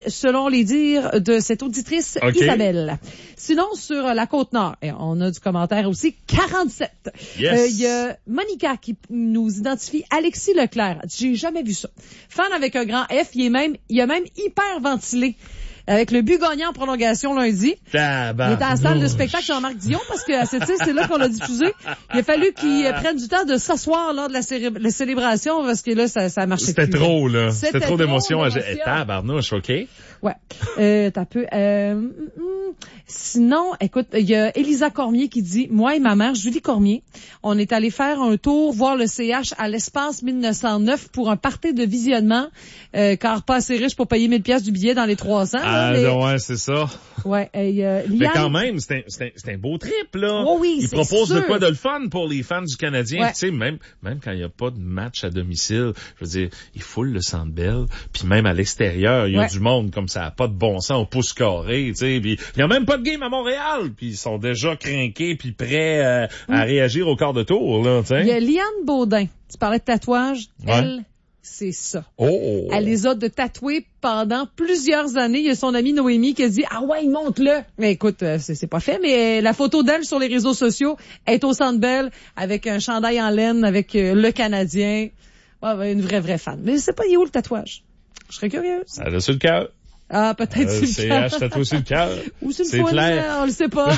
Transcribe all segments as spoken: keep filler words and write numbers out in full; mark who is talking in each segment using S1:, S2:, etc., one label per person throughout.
S1: selon les dires de cette auditrice okay. Isabelle. Sinon, sur la Côte-Nord, et on a du commentaire aussi, quarante-sept. Il yes. euh, y a Monica qui nous identifie Alexis Leclerc. J'ai jamais vu ça. Fan avec un grand F, il est même, il a même hyper ventilé. Avec le but gagnant en prolongation lundi.
S2: Ah, bah,
S1: il était à la salle de spectacle Jean-Marc Dion parce que à cette île, c'est là qu'on l'a diffusé. Il a fallu qu'il prenne du temps de s'asseoir lors de la, céré- la célébration parce que là, ça, ça a marché.
S2: C'était
S1: plus.
S2: trop, là. C'était, C'était trop d'émotions.
S1: d'émotion.
S2: Tabarnouche, OK?
S1: Ouais. Euh, t'as peu, euh, mm, sinon, écoute, il y a Elisa Cormier qui dit, moi et ma mère, Julie Cormier, on est allé faire un tour, voir le C H à l'espace mille neuf cent neuf pour un party de visionnement, euh, car pas assez riche pour payer mille piastres du billet dans les trois cents.
S2: Ah,
S1: mais...
S2: ouais, c'est ça.
S1: Ouais, et, euh, Liane...
S2: Mais quand même, c'est un, c'est un, c'est un beau trip, là.
S1: Oh oui,
S2: il
S1: c'est
S2: propose
S1: sûr.
S2: de quoi de le fun pour les fans du Canadien.
S1: Ouais.
S2: Tu sais, même, même quand il n'y a pas de match à domicile, je veux dire, il foule le Centre Bell, puis même à l'extérieur, il y a
S1: ouais.
S2: du monde comme ça, a pas de bon sens au pouce carré, tu sais, puis il y a même pas de game à Montréal, puis ils sont déjà crinqués puis prêts euh, mm. à réagir au quart de tour, là, tu sais.
S1: Il y a Liane Baudin. Tu parlais de tatouage.
S2: Ouais.
S1: Elle, c'est ça.
S2: Oh.
S1: Elle les a de tatouer pendant plusieurs années. Il y a son amie Noémie qui a dit, ah ouais, monte-le. Mais écoute, c'est, c'est pas fait, mais la photo d'elle sur les réseaux sociaux est au Centre Bell avec un chandail en laine avec euh, le Canadien. Ouais, une vraie, vraie fan. Mais je sais pas, il est où le tatouage? Je serais curieuse.
S2: Elle a sur le cœur.
S1: Ah, peut-être
S2: euh,
S1: sur le cœur.
S2: C H tatoué sur le cœur.
S1: Ou sur le
S2: c'est
S1: poignet,
S2: clair.
S1: on le sait pas.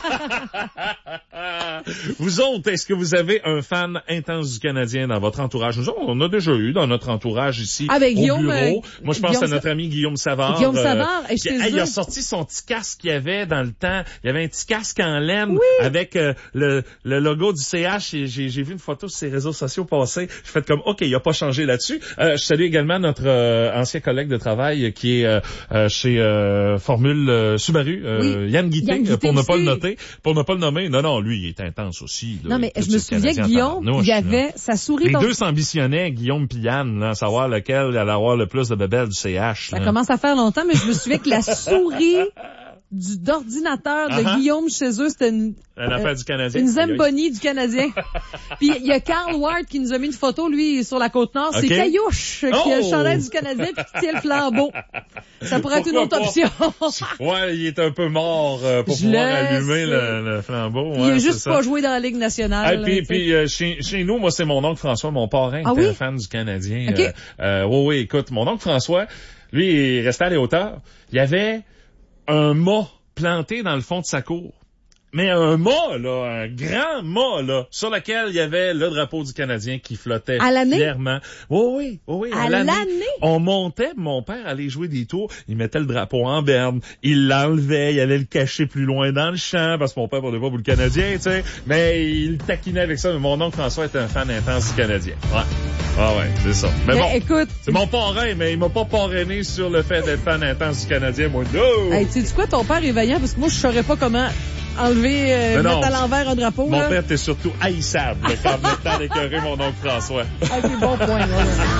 S2: Vous autres, est-ce que vous avez un fan intense du Canadien dans votre entourage? Nous autres, on a déjà eu dans notre entourage ici
S1: Avec
S2: au
S1: Guillaume,
S2: bureau.
S1: euh,
S2: Moi, je pense
S1: Guillaume
S2: à notre ami Guillaume Savard.
S1: Guillaume Savard.
S2: Euh,
S1: et je
S2: qui, hey, il a sorti son petit casque qu'il y avait dans le temps. Il y avait un petit casque en laine
S1: oui.
S2: avec euh, le, le logo du C H. Et j'ai, j'ai vu une photo sur ses réseaux sociaux passer. Je fais comme, OK, il a pas changé là-dessus. Euh, je salue également notre euh, ancien collègue de travail qui est euh, euh, chez euh, Formule euh, Subaru, euh,
S1: oui.
S2: Yann Guité,
S1: Yann Guité
S2: pour ne pas
S1: aussi.
S2: le noter, pour ne pas le nommer. Non, non, lui, il est intense aussi. Là,
S1: non, mais je me souviens que Guillaume, il y avait là. Sa souris...
S2: Les
S1: dans...
S2: deux s'ambitionnaient, Guillaume et Yann, là, savoir lequel allait avoir le plus de bébelles du C H.
S1: Ça
S2: là.
S1: commence à faire longtemps, mais je me souviens que la souris du d'ordinateur de uh-huh. Guillaume chez eux, c'était une...
S2: Une affaire du Canadien.
S1: Une Zamboni du Canadien. Puis il y a Carl Ward qui nous a mis une photo, lui, sur la Côte-Nord. Okay. C'est Caillouche oh! qui a le chandail du Canadien puis qui tient le flambeau. Ça pourrait être une autre pas? option.
S2: Ouais, il est un peu mort euh, pour je pouvoir allumer le, le flambeau.
S1: Il
S2: ouais,
S1: a juste
S2: ça.
S1: pas joué dans la Ligue nationale.
S2: Et puis, puis euh, chez, chez nous, moi, c'est mon oncle François, mon parrain,
S1: ah,
S2: qui était
S1: oui?
S2: un fan du Canadien.
S1: Okay.
S2: Euh, euh, oui, oui, écoute, mon oncle François, lui, il restait à la hauteur. Il y avait un mât planté dans le fond de sa cour. Mais un mât, là, un grand mât, là, sur lequel il y avait le drapeau du Canadien qui flottait
S1: à l'année?
S2: fièrement. Oui, oui, oui, à,
S1: à
S2: l'année.
S1: l'année.
S2: On montait, mon père allait jouer des tours, il mettait le drapeau en berne, il l'enlevait, il allait le cacher plus loin dans le champ, parce que mon père prenait pas pour le Canadien, tu sais, mais il taquinait avec ça. Mais mon oncle François était un fan intense du Canadien. Ouais. Ah ouais, c'est ça. Mais, mais bon,
S1: écoute,
S2: c'est mon parrain, mais il m'a pas parrainé sur le fait d'être fan intense du Canadien, moi. No!
S1: Hey, tu sais quoi, ton père est vaillant, parce que moi, je saurais pas comment enlever, euh, mettre à l'envers un drapeau.
S2: Mon
S1: là.
S2: père était surtout haïssable là, quand le temps d'écœurer mon oncle François.
S1: Ah, c'est bon point, là.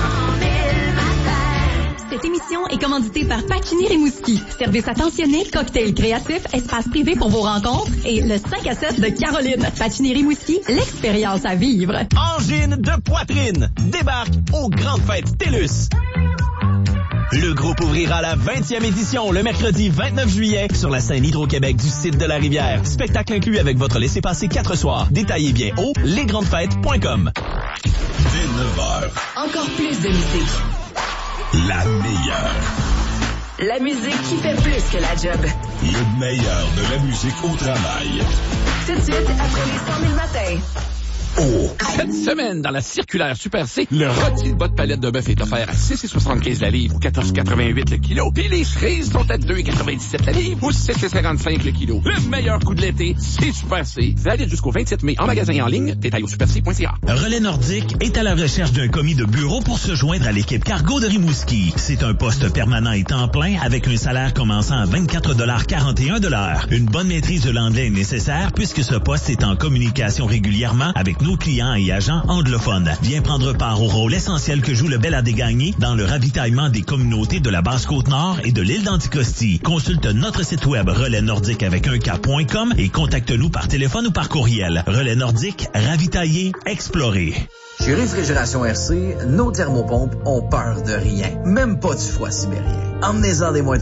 S3: Cette émission est commanditée par Pacini Rimouski. Service attentionné, cocktail créatif, espace privé pour vos rencontres et le cinq à sept de Caroline. Pacini Rimouski, l'expérience à vivre.
S4: Angine de poitrine débarque aux grandes fêtes TELUS. Le groupe ouvrira la vingtième édition le mercredi vingt-neuf juillet sur la scène Hydro-Québec du site de la Rivière. Spectacle inclus avec votre laissez-passer quatre soirs. Détaillez bien au les grandes fêtes point com.
S5: Dès neuf heures.
S3: Encore plus de musique.
S5: La meilleure.
S3: La musique qui fait plus que la job.
S5: Le meilleur de la musique au travail.
S3: Tout de suite après les cent mille matins.
S5: Oh.
S6: Cette semaine, dans la circulaire Super C, le rôti de bas de palette de bœuf est offert à six virgule soixante-quinze la livre ou quatorze virgule quatre-vingt-huit le kilo. Puis les cerises sont à deux virgule quatre-vingt-dix-sept la livre ou sept virgule cinquante-cinq le kilo. Le meilleur coup de l'été, c'est Super C. Valide jusqu'au vingt-sept mai en magasin et en ligne. Détail au super c point c a.
S4: Relais Nordique est à la recherche d'un commis de bureau pour se joindre à l'équipe cargo de Rimouski. C'est un poste permanent et temps plein avec un salaire commençant à vingt-quatre dollars quarante et un de l'heure. Une bonne maîtrise de l'anglais est nécessaire puisque ce poste est en communication régulièrement avec nos clients et agents anglophones. Viens prendre part au rôle essentiel que joue le Bella des Gagnés dans le ravitaillement des communautés de la Basse-Côte-Nord et de l'île d'Anticosti. Consulte notre site web relais nordique avec un K point com et contacte-nous par téléphone ou par courriel. Relais Nordique, ravitailler, explorer.
S7: Chez Réfrigération R C, nos thermopompes ont peur de rien, même pas du froid sibérien. Emmenez-en des moins